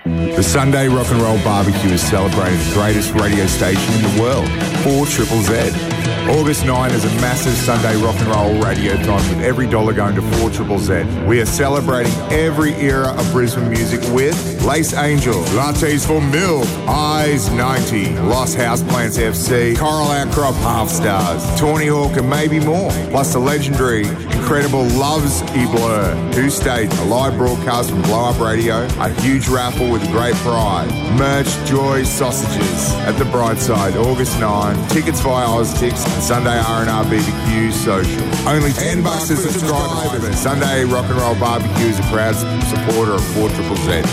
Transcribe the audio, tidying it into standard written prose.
The Sunday Rock and Roll Barbecue is celebrating the greatest radio station in the world, 4ZZZ. August 9 is a massive Sunday rock and roll radiothon with every dollar going to 4ZZZ. We are celebrating every era of Brisbane music with Lace Angel, Lattes for Milk, Eyes 90, Lost Houseplants FC, Coral Outcrop Half Stars, Tawny Hawk and maybe more. Plus the legendary, incredible Loves E Blur, Who State, a live broadcast from Blow Up Radio, a huge raffle with a great prize, merch, joy, sausages at the Brightside, August 9, tickets via OzTix and Sunday R&R BBQ social. Only $10 to subscribe. Sunday Rock and Roll Barbecue is a proud supporter of 4ZZZ.